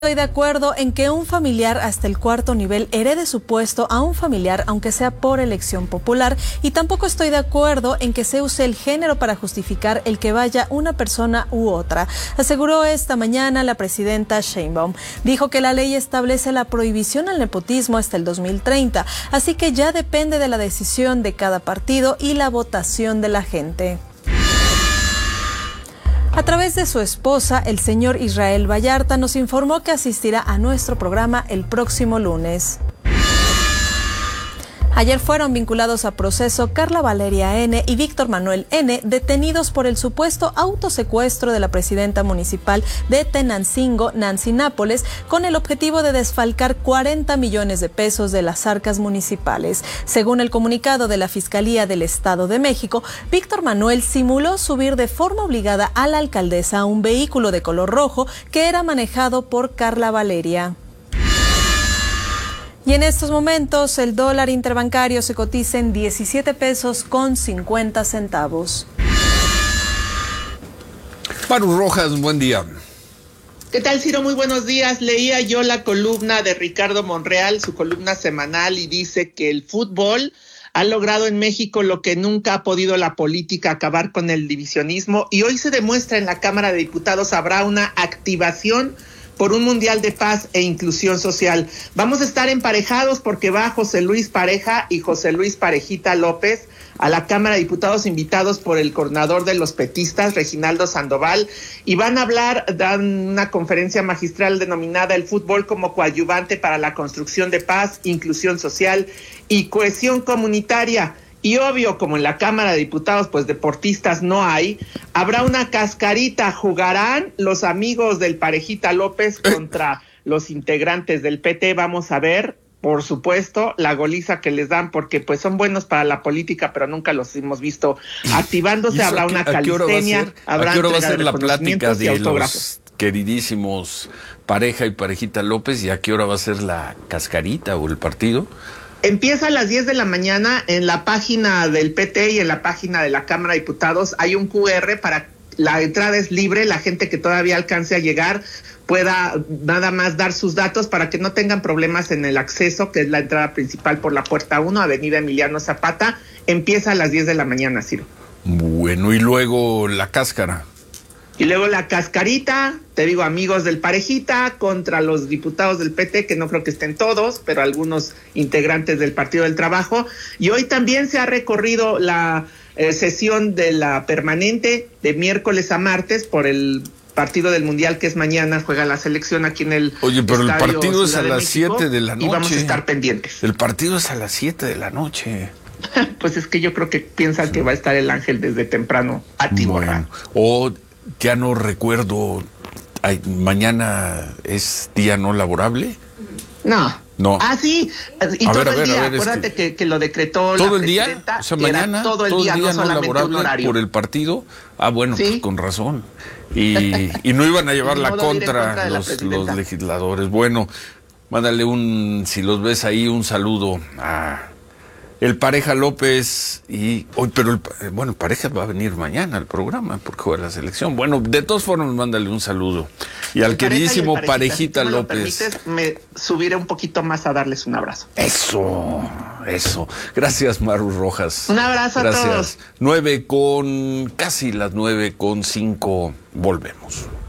Estoy de acuerdo en que un familiar hasta el cuarto nivel herede su puesto a un familiar, aunque sea por elección popular, y tampoco estoy de acuerdo en que se use el género para justificar el que vaya una persona u otra, aseguró esta mañana la presidenta Sheinbaum. Dijo que la ley establece la prohibición al nepotismo hasta el 2030, así que ya depende de la decisión de cada partido y la votación de la gente. A través de su esposa, el señor Israel Vallarta nos informó que asistirá a nuestro programa el próximo lunes. Ayer fueron vinculados a proceso Carla Valeria N. y Víctor Manuel N., detenidos por el supuesto autosecuestro de la presidenta municipal de Tenancingo, Nancy Nápoles, con el objetivo de desfalcar 40 millones de pesos de las arcas municipales. Según el comunicado de la Fiscalía del Estado de México, Víctor Manuel simuló subir de forma obligada a la alcaldesa a un vehículo de color rojo que era manejado por Carla Valeria. Y en estos momentos el dólar interbancario se cotiza en 17 pesos con 50 centavos. Maru Rojas, buen día. ¿Qué tal, Ciro? Muy buenos días. Leía yo la columna de Ricardo Monreal, su columna semanal, y dice que el fútbol ha logrado en México lo que nunca ha podido la política, acabar con el divisionismo, y hoy se demuestra en la Cámara de Diputados. Habrá una activación por un mundial de paz e inclusión social. Vamos a estar emparejados porque va José Luis Pareja y José Luis Parejita López a la Cámara de Diputados, invitados por el coordinador de los petistas, Reginaldo Sandoval, y van a hablar, dan una conferencia magistral denominada El fútbol como coadyuvante para la construcción de paz, inclusión social y cohesión comunitaria. Y obvio, como en la Cámara de Diputados, pues deportistas no hay, habrá una cascarita. Jugarán los amigos del Parejita López contra los integrantes del PT. Vamos a ver, por supuesto, la goliza que les dan, porque pues son buenos para la política, pero nunca los hemos visto activándose. Habrá una calistenia, habrá ¿a qué hora va a entrega ser de la plática de autógrafos? Los queridísimos Pareja y Parejita López, y a qué hora va a ser la cascarita o el partido? Empieza a las 10 de la mañana. En la página del PT y en la página de la Cámara de Diputados hay un QR para la entrada, es libre. La gente que todavía alcance a llegar pueda nada más dar sus datos para que no tengan problemas en el acceso, que es la entrada principal por la puerta 1, Avenida Emiliano Zapata. Empieza a las 10 de la mañana, Ciro. Bueno, y luego la cáscara. Y luego la cascarita, te digo, amigos del Parejita contra los diputados del PT, que no creo que estén todos, pero algunos integrantes del Partido del Trabajo. Y hoy también se ha recorrido la sesión de la permanente de miércoles a martes por el partido del Mundial, que es mañana. Juega la selección aquí en el Oye, pero el partido es a las 7 de la noche. Y vamos a estar pendientes. El partido es a las 7 de la noche. Pues es que yo creo que piensan que va a estar el Ángel desde temprano atiborrado. Bueno, ya no recuerdo, mañana es día no laborable. No. Ah, sí, y todo el día, acuérdate que lo decretó todo la el presidenta. Día, o sea, mañana todo el día, no solamente un horario. Por el partido. Bueno, ¿sí? Pues con razón. Y no iban a llevar la contra los legisladores. Bueno, mándale si los ves ahí, un saludo a el Pareja López pero el Pareja va a venir mañana al programa porque juega la selección. Bueno, de todas formas, mándale un saludo. Y al queridísimo Parejita López. Si me subiré un poquito más a darles un abrazo. Eso. Gracias, Maru Rojas. Un abrazo a todos. Casi las 9:05, volvemos.